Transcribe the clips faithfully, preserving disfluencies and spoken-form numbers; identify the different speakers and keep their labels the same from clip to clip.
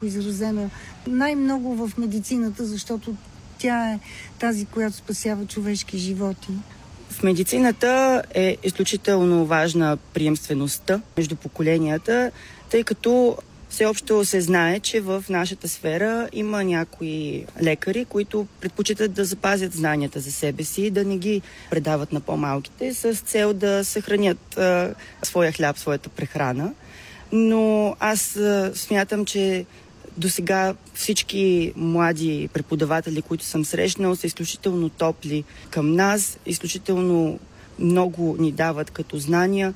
Speaker 1: по-широко изразена, най-много в медицината, защото тя е тази, която спасява човешки животи.
Speaker 2: В медицината е изключително важна приемствеността между поколенията, тъй като всеобщо се знае, че в нашата сфера има някои лекари, които предпочитат да запазят знанията за себе си и да не ги предават на по-малките с цел да съхранят а, своя хляб, своята прехрана. Но аз а, смятам, че досега всички млади преподаватели, които съм срещнал, са изключително топли към нас, изключително много ни дават като знания.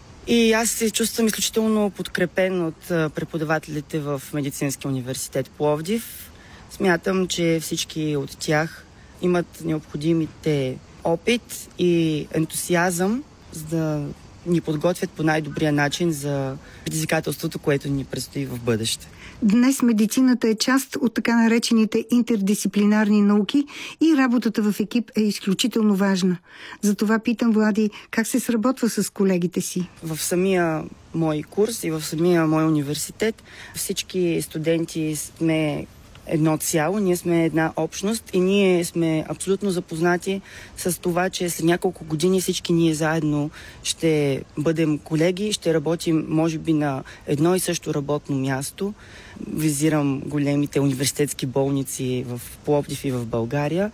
Speaker 2: И аз се чувствам изключително подкрепен от преподавателите в Медицинския университет Пловдив. Смятам, че всички от тях имат необходимите опит и ентусиазъм, за да ни подготвят по най-добрия начин за предизвикателството, което ни предстои в бъдеще.
Speaker 1: Днес медицината е част от така наречените интердисциплинарни науки и работата в екип е изключително важна. Затова питам, Влади, как се сработва с колегите си?
Speaker 2: В самия мой курс и в самия мой университет всички студенти сме едно цяло, ние сме една общност и ние сме абсолютно запознати с това, че след няколко години всички ние заедно ще бъдем колеги, ще работим може би на едно и също работно място. Визирам големите университетски болници в Пловдив и в България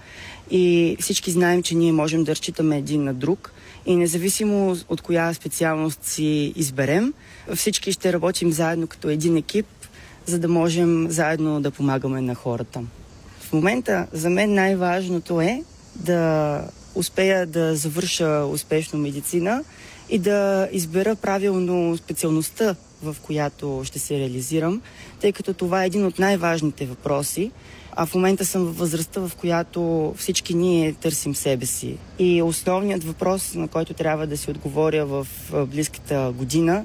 Speaker 2: и всички знаем, че ние можем да разчитаме един на друг и независимо от коя специалност си изберем, всички ще работим заедно като един екип, за да можем заедно да помагаме на хората. В момента за мен най-важното е да успея да завърша успешно медицина и да избера правилно специалността, в която ще се реализирам, тъй като това е един от най-важните въпроси. А в момента съм във възрастта, в която всички ние търсим себе си. И основният въпрос, на който трябва да си отговоря в близката година,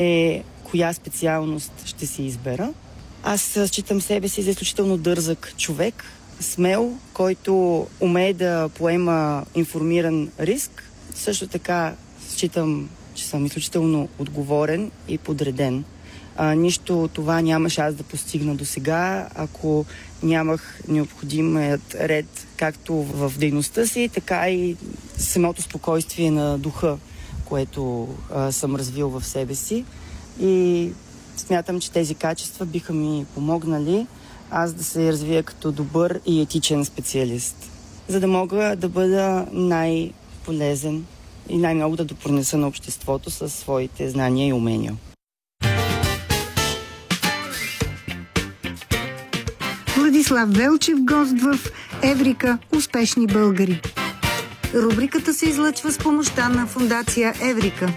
Speaker 2: е коя специалност ще си избера. Аз считам себе си за изключително дързък човек, смел, който умее да поема информиран риск. Също така считам, че съм изключително отговорен и подреден. А, нищо това нямаше аз да постигна досега, ако нямах необходимият ред както в дейността си, така и самото спокойствие на духа, което а, съм развил в себе си. И смятам, че тези качества биха ми помогнали аз да се развия като добър и етичен специалист, за да мога да бъда най-полезен и най-много да допринеса на обществото със своите знания и умения.
Speaker 1: Владислав Велчев, гост в Еврика – успешни българи. Рубриката се излъчва с помощта на фондация Еврика.